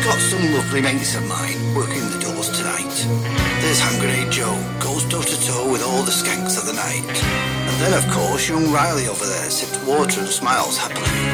Got some lovely mates of mine working the doors tonight. There's Hand Grenade Joe, goes toe to toe with all the skanks of the night. And then of course young Riley over there sips water and smiles happily.